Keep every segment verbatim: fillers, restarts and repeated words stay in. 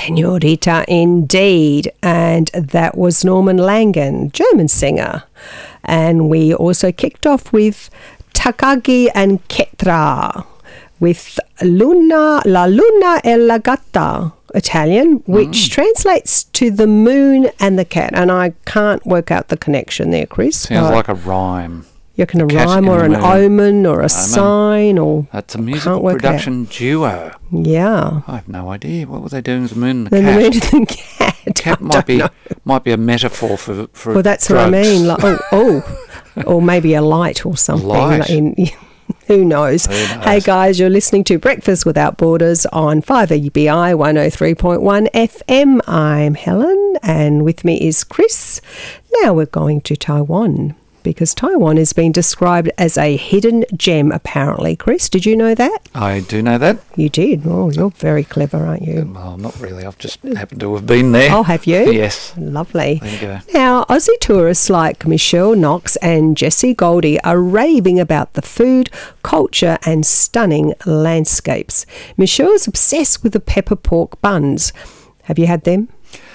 Senorita, indeed. And that was Norman Langen, German singer. And we also kicked off with Takagi and Ketra with Luna, La Luna e la Gatta, Italian, which mm. translates to the moon and the cat. And I can't work out the connection there, Chris. Sounds like a rhyme. You reckon a rhyme or an omen or a sign or... That's a musical production duo. Yeah. I have no idea. What were they doing with the moon and the the cat? The moon and the cat. The cat might be, might be a metaphor for, for Well, that's drugs. what I mean. Like, oh, oh. Or maybe a light or something. A light? In, Who knows? Who knows? Hey guys, you're listening to Breakfast Without Borders on five A B I one oh three point one F M. I'm Helen and with me is Chris. Now we're going to Taiwan because Taiwan has been described as a hidden gem apparently. Chris, did you know that? I do know that. You did? Oh, you're very clever, aren't you? Well, not really. I've just happened to have been there. Oh, have you? Yes. Lovely. There you go. Now, Aussie tourists like Michelle Knox and Jessie Goldie are raving about the food, culture and stunning landscapes. Michelle's obsessed with the pepper pork buns. Have you had them?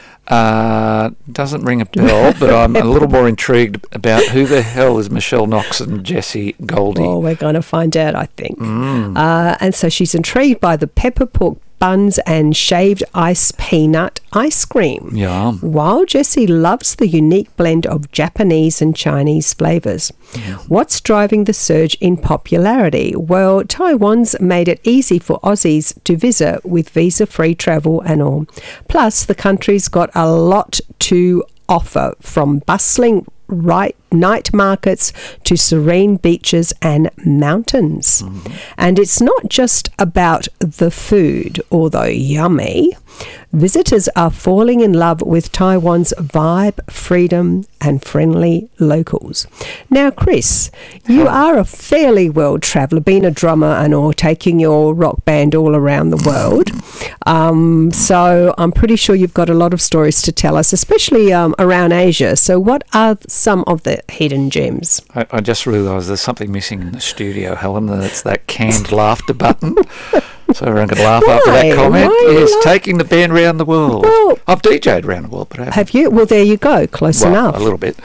Uh, doesn't ring a bell, but I'm a little more intrigued about who the hell is Michelle Knox and Jessie Goldie. Oh, we're going to find out, I think. Mm. Uh, and so she's intrigued by the pepper pork buns and shaved ice peanut ice cream. Yum. While Jessie loves the unique blend of Japanese and Chinese flavours. Mm. What's driving the surge in popularity? Well, Taiwan's made it easy for Aussies to visit with visa-free travel and all. Plus, the country's got a lot to offer, from bustling right night markets to serene beaches and mountains. Mm-hmm. And it's not just about the food, although yummy. Visitors are falling in love with Taiwan's vibe, freedom and friendly locals. Now, Chris, you are a fairly world traveller, being a drummer and all, taking your rock band all around the world. Um, so I'm pretty sure you've got a lot of stories to tell us, especially um, around Asia. So what are some of the hidden gems? I, I just realised there's something missing in the studio, Helen. That's that canned laughter button. So everyone can laugh Why? after that comment. Why Yes, laugh? Taking the band around the world. Well, I've D J'd around the world, but I haven't. Have you? Well, there you go. Close well, enough. a little bit.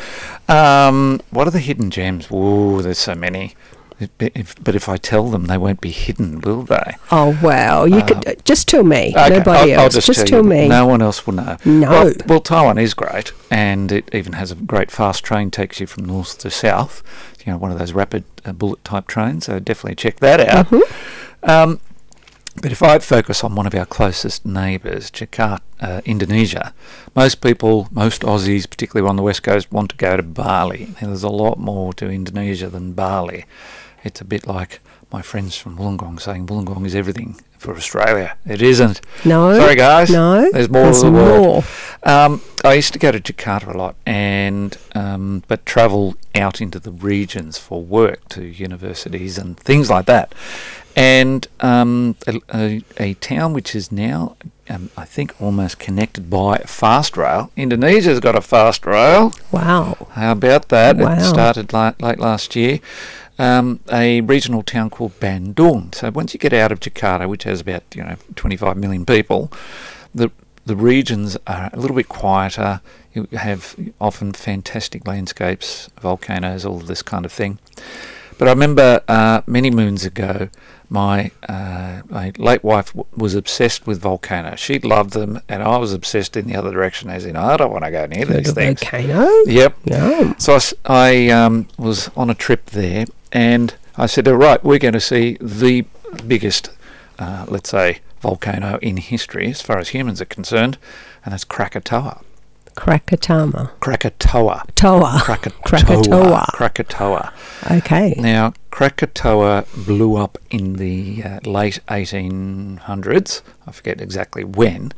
Um, what are the hidden gems? Ooh, there's so many. If, but if I tell them, they won't be hidden, will they? Oh, well, you uh, could just tell me. Okay, Nobody I'll, else. I'll just, just tell, tell me. No one else will know. No. Well, well, Taiwan is great, and it even has a great fast train, takes you from north to south. You know, one of those rapid uh, bullet type trains. So definitely check that out. Mm-hmm. Um, But if I focus on one of our closest neighbours, Jakarta, uh, Indonesia, most people, most Aussies, particularly on the west coast, want to go to Bali. Now, there's a lot more to Indonesia than Bali. It's a bit like my friends from Wollongong saying Wollongong is everything for Australia. It isn't. No. Sorry, guys. No. There's more There's of the more. world. Um, I used to go to Jakarta a lot, and um, but travel out into the regions for work to universities and things like that. And um, a, a, a town which is now, um, I think, almost connected by fast rail. Indonesia's got a fast rail. Wow. How about that? Wow. It started la- late last year. Um, a regional town called Bandung. So once you get out of Jakarta, which has about you know twenty-five million people, the the regions are a little bit quieter. You have often fantastic landscapes, volcanoes, all of this kind of thing. But I remember uh, many moons ago, my, uh, my late wife w- was obsessed with volcanoes. She loved them, and I was obsessed in the other direction, as in, I don't want to go near Go these to things. Volcano? Yep. Yeah. So I, s- I um, was on a trip there, and I said, all right, we're going to see the biggest, uh, let's say, volcano in history, as far as humans are concerned, and that's Krakatoa. Krakatama. Krakatoa. Toa. Krakatoa. Krakatoa. Krakatoa. Okay. Now, Krakatoa blew up in the uh, late eighteen hundreds. I forget exactly when.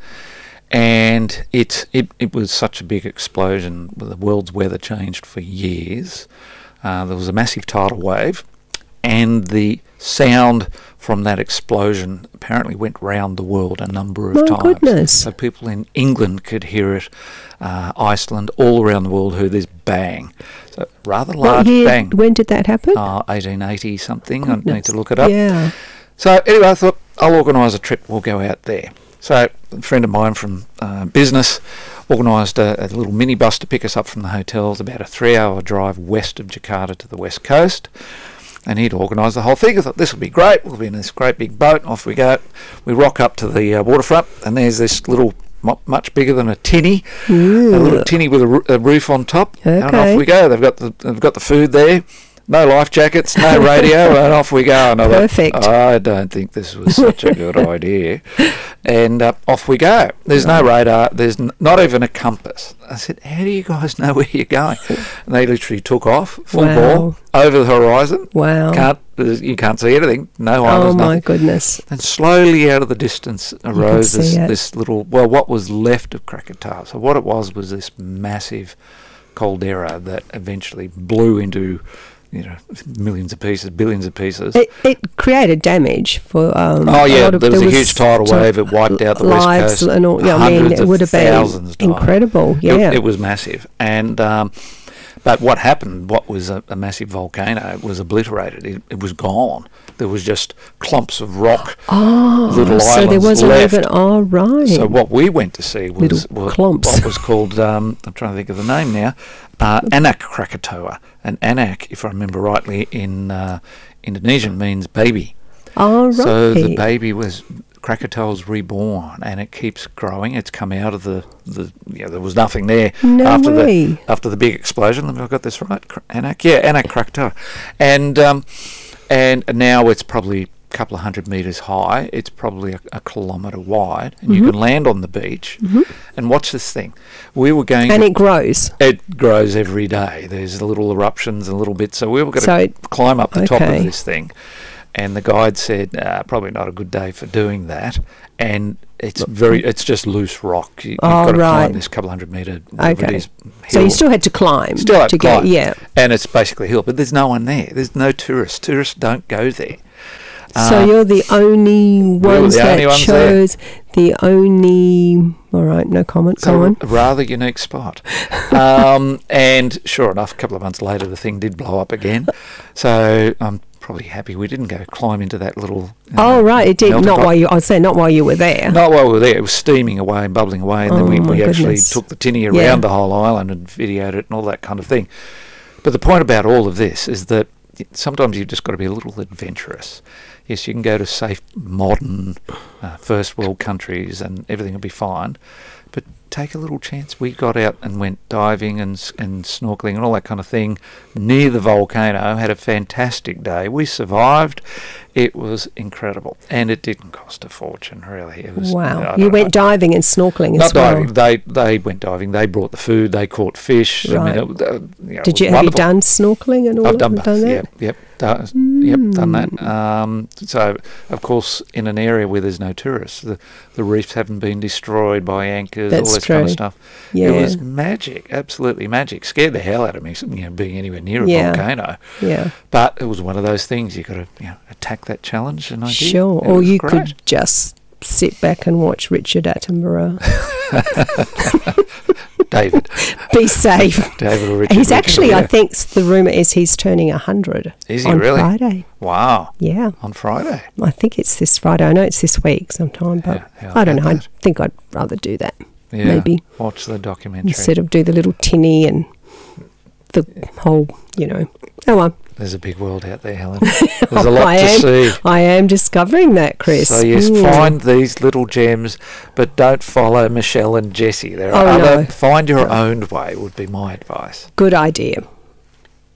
And it, it it was such a big explosion. The world's weather changed for years. Uh, there was a massive tidal wave, and the sound from that explosion apparently went round the world a number of My times. goodness. So people in England could hear it, uh, Iceland, all around the world heard this bang. So rather large What year, bang. when did that happen? Uh, eighteen eighty something. I need Goodness. to look it up. Yeah. So anyway, I thought I'll organise a trip. We'll go out there. So a friend of mine from uh, business organised a, a little minibus to pick us up from the hotel. It's about a three-hour drive west of Jakarta to the west coast. And he'd organised the whole thing. I thought, this will be great. We'll be in this great big boat, and off we go. We rock up to the uh, waterfront, and there's this little, much bigger than a tinny, Ooh. a little tinny with a, r- a roof on top. Okay. And off we go. They've got the they've got the food there. No life jackets, no radio, and off we go. And I Perfect. Thought, I don't think this was such a good idea. And uh, off we go. There's no radar. There's n- not even a compass. I said, how do you guys know where you're going? And they literally took off, full Wow. ball, over the horizon. Wow. Can't You can't see anything. No Oh, islands, my nothing. goodness. And slowly out of the distance arose see this, it. this little, well, what was left of Krakatoa. So what it was was this massive caldera that eventually blew into, you know, millions of pieces, billions of pieces. It, it created damage for. Um, oh a yeah, lot of, there was there a huge tidal sort of wave. It wiped out the west lives coast. and all. Yeah, I mean, Hundreds it of would have been thousands died. incredible. It- Yeah. it, was massive, and um, but what happened? What was a, a massive volcano was obliterated. It, it was gone. There was just clumps of rock. oh, little so there islands wasn't left. even. Oh, right. So what we went to see was Little what, clumps. what was called, um, I'm trying to think of the name now, uh, Anak Krakatoa. And Anak, if I remember rightly, in uh, Indonesian means baby. oh, right. So the baby was, Krakatoa's reborn, and it keeps growing. It's come out of the, the yeah, there was nothing there No after way. the after the big explosion. Have I got this right? Kra- Anak? Yeah, Anak Krakatoa. And, um, and now it's probably a couple of hundred metres high. It's probably a, a kilometre wide, and Mhm. you can land on the beach Mhm. and watch this thing. We were going And to, it grows. it grows every day. There's little eruptions and little bits. So we were going So to it- climb up the top okay. of this thing. And the guide said, uh, probably not a good day for doing that. And it's very, it's just loose rock. You, you've Oh, got to right. climb this couple hundred metre, whatever Okay. it is, So you hill. still had to climb. Still had to to climb. get. Yeah. And it's basically a hill, but there's no one there. There's no tourists. Tourists don't go there. So Uh, you're the only were ones the that only ones there. chose the only. All right, no comment. So Go on. a rather unique spot. um, and sure enough, a couple of months later, the thing did blow up again. So I'm probably happy we didn't go climb into that little. uh, Oh right, it did melting not pot. while you. I'd say not while you were there. Not while we were there. It was steaming away and bubbling away, and Oh, then we, my we actually goodness. took the tinny around Yeah. the whole island and videoed it and all that kind of thing. But the point about all of this is that sometimes you've just got to be a little adventurous. Yes, you can go to safe, modern, uh, first world countries and everything will be fine, but take a little chance. We got out and went diving and s- and snorkeling and all that kind of thing near the volcano. Had a fantastic day. We survived. It was incredible, and it didn't cost a fortune. Really, it was. I Wow, don't you know. went diving and snorkeling Not as well. diving. They they went diving. They brought the food. They caught fish. I Right. mean, it, uh, you know, Did it you was have you wonderful. done snorkeling and all? I've done that? both. that? Yep, yep, done, yep, done that. Mm. Um, so, of course, in an area where there's no tourists, the, the reefs haven't been destroyed by anchors, That's all this kind of true. stuff. Yeah, It was magic, absolutely magic. Scared the hell out of me, you know, being anywhere near a Yeah. volcano. yeah, But it was one of those things you got to, you know, attack that challenge, and I did. sure. It Or was you great. could just sit back and watch Richard Attenborough. David, Be safe. David or Richard. He's Richard, actually, yeah. I think the rumor is he's turning a hundred. Is he on really? Friday. Wow, Yeah, on Friday. I think it's this Friday. I know it's this week sometime, but Yeah, yeah, I don't know. get I that. think I'd rather do that Yeah, maybe watch the documentary. instead of do the little tinny and the whole, you know. Oh well, There's a big world out there, Helen. There's a lot I to am, see. I am discovering that, Chris. So yes, Mm. find these little gems, but don't follow Michelle and Jessie. There Oh, are other. no. Find your No. own way would be my advice. Good idea.